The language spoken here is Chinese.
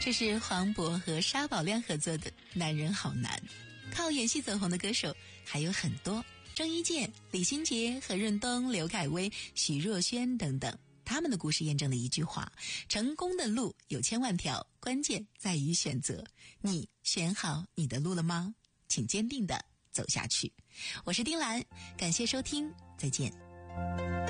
这是黄渤和沙宝亮合作的《男人好难》。靠演戏走红的歌手还有很多，郑伊健、李心洁、何润东、刘恺威、许若瑄等等。他们的故事验证了一句话：成功的路有千万条，关键在于选择。你选好你的路了吗？请坚定地走下去。我是丁兰，感谢收听，再见。